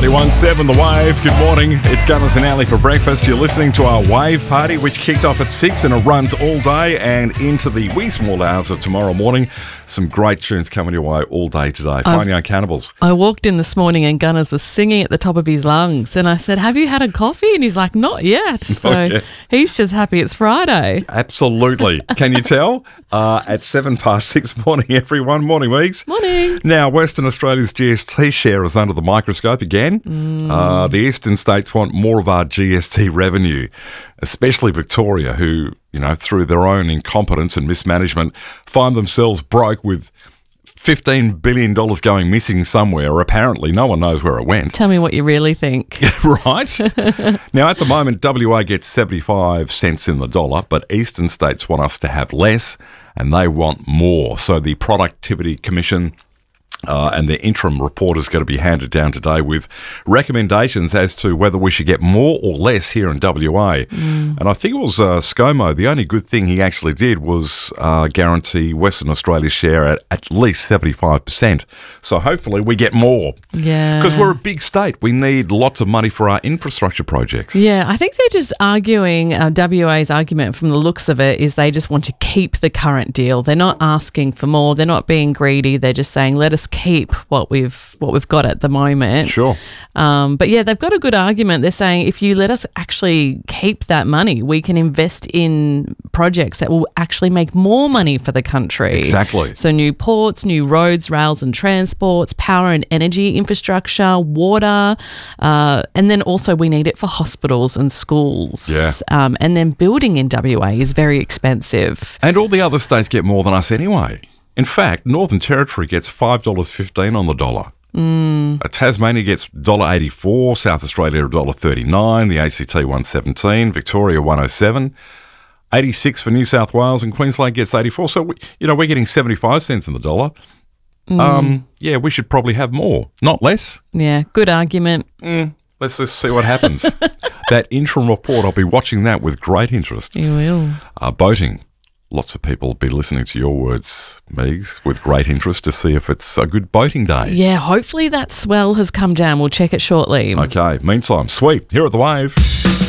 91.7 The Wave. Good morning. It's Gunners and Alley for breakfast. You're listening to our Wave Party, which kicked off at 6 and it runs all day and into the wee small hours of tomorrow morning. Some great tunes coming your way all day today. Fine Young Cannibals. I walked in this morning and Gunners was singing at the top of his lungs and I said, have you had a coffee? And he's like, not yet. So he's just happy it's Friday. Absolutely. Can you tell? At 6:07 morning, everyone. Morning, Meeks. Morning. Now, Western Australia's GST share is under the microscope again. The eastern states want more of our GST revenue, especially Victoria, who, through their own incompetence and mismanagement, find themselves broke with $15 billion going missing somewhere, or apparently no one knows where it went. Tell me what you really think. Right? Now, at the moment, WA gets 75 cents in the dollar, but eastern states want us to have less and they want more. So the Productivity Commission and the interim report is going to be handed down today with recommendations as to whether we should get more or less here in WA. And I think it was ScoMo, the only good thing he actually did was guarantee Western Australia's share at least 75%. So hopefully we get more. Yeah. Because we're a big state. We need lots of money for our infrastructure projects. Yeah, I think they're just arguing, WA's argument from the looks of it is they just want to keep the current deal. They're not asking for more. They're not being greedy. They're just saying, let us keep what we've got at the moment. Sure. But yeah, they've got a good argument. They're saying if you let us actually keep that money, we can invest in projects that will actually make more money for the country. Exactly. So new ports, new roads, rails and transports, power and energy infrastructure, water, and then also we need it for hospitals and schools. Yeah. And then building in WA is very expensive. And all the other states get more than us anyway. In fact, Northern Territory gets $5.15 on the dollar. Tasmania gets $1.84, South Australia $1.39, the ACT $1.17, Victoria $1.07, 86 for New South Wales, and Queensland gets 84. So we're getting 75 cents in the dollar. Yeah, we should probably have more, not less. Yeah, good argument. Let's just see what happens. That interim report, I'll be watching that with great interest. You will. Boating. Lots of people will be listening to your words, Megs, with great interest to see if it's a good boating day. Yeah, hopefully that swell has come down. We'll check it shortly. Okay, meantime, sweet. Here at The Wave.